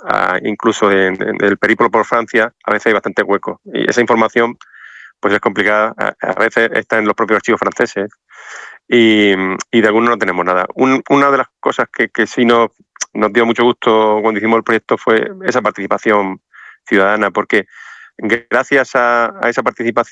incluso del periplo por Francia, a veces hay bastante hueco. Y esa información pues es complicada, a veces está en los propios archivos franceses y de algunos no tenemos nada. Una de las cosas que sí nos dio mucho gusto cuando hicimos el proyecto fue esa participación ciudadana, porque gracias a esa participación